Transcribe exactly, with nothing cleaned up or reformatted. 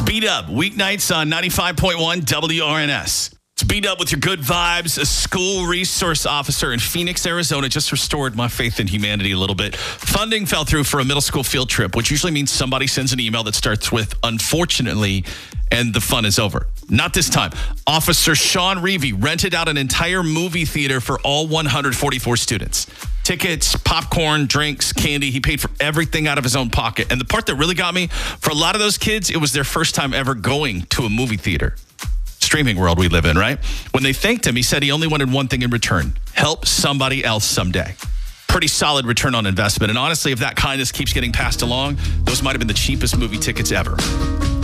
Beat Up, weeknights on ninety-five point one W R N S. It's Beat Up with your good vibes. A school resource officer in Phoenix, Arizona just restored my faith in humanity a little bit. Funding fell through for a middle school field trip, which usually means somebody sends an email that starts with, unfortunately, and the fun is over. Not this time. Officer Sean Reevey rented out an entire movie theater for all one hundred forty-four students. Tickets, popcorn, drinks, candy. He paid for everything out of his own pocket. And the part that really got me, for a lot of those kids, it was their first time ever going to a movie theater. Streaming world we live in, right? When they thanked him, he said he only wanted one thing in return: help somebody else someday. Pretty solid return on investment. And honestly, if that kindness keeps getting passed along, those might have been the cheapest movie tickets ever.